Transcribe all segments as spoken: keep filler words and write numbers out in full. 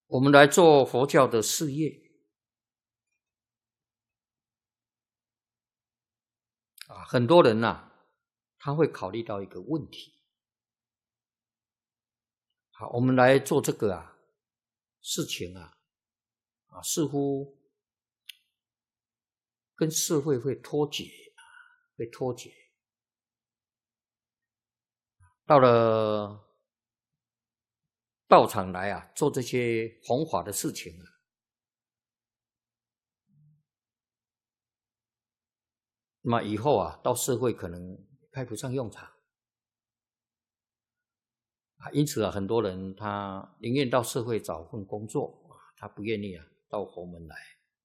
我们来做佛教的事业啊，很多人呐、啊，他会考虑到一个问题。好，我们来做这个啊事情啊，啊，似乎跟社会会脱节啊，会脱节。到了道场来啊，做这些弘法的事情啊，那么以后啊，到社会可能派不上用场啊。因此啊，很多人他宁愿到社会找份工作啊，他不愿意啊到佛门来。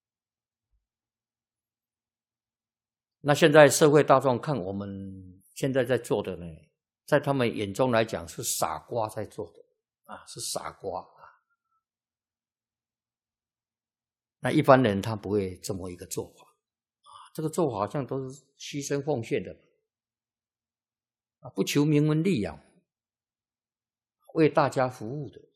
那现在社会大众看我们现在在做的呢，在他们眼中来讲是傻瓜在做的啊，是傻瓜啊。那一般人他不会这么一个做法啊，这个做法好像都是牺牲奉献的啊，不求名闻利养，为大家服务的。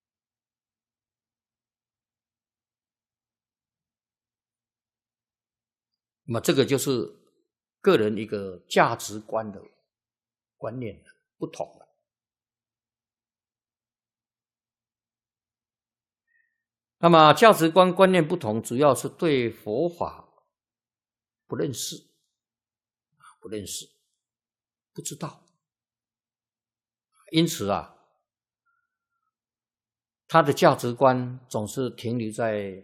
那么这个就是个人一个价值观的观念不同了。那么价值观观念不同，主要是对佛法不认识，不认识，不知道。因此啊，他的价值观总是停留在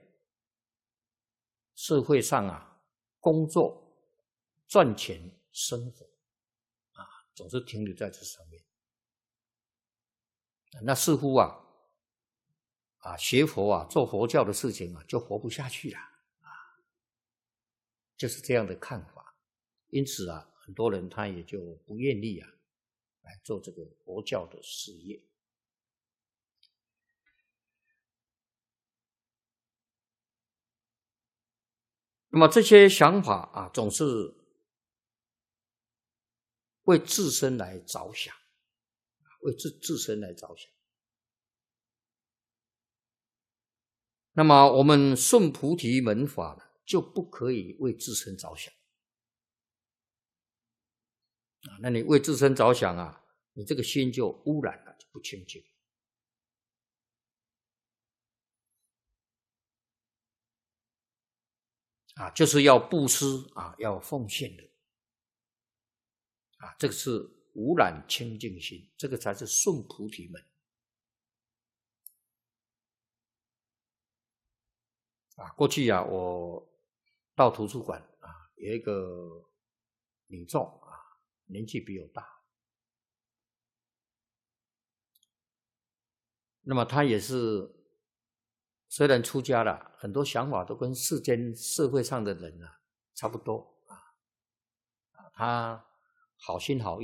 社会上啊，工作、赚钱、生活啊，总是停留在这上面。那似乎啊，啊，学佛啊，做佛教的事情啊，就活不下去了啊，就是这样的看法。因此啊，很多人他也就不愿意啊，来做这个佛教的事业。那么这些想法啊，总是为自身来着想，为自自身来着想。那么我们顺菩提门法呢，就不可以为自身着想啊。那你为自身着想啊，你这个心就污染了，就不清净啊。就是要布施啊，要奉献的啊，这个是污染清净心，这个才是顺菩提门啊。过去啊，我到图书馆啊，有一个女众啊，年纪比我大，那么她也是虽然出家了，很多想法都跟世间社会上的人啊差不多啊，她好心好意。